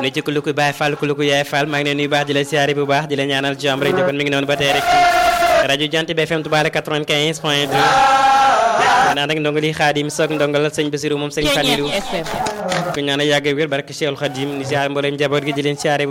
ne ci ku lu ko Baye Fall ku lu ko Yaay Fall maa ngi leen nuyu baax di la siyaare bu baax di la ñaanal jàmm rek kon mi ngi noonu ba tey rek rajo Jant bi FM Touba 95.2 naan rek ndongo li Xaadim soog ndongal sëñ Basiru moom sëñ Fallilou ku ñaan a yàgg wér barke Cheikhul Khadim ni siyaare mboolem njaboot gi di leen siyaare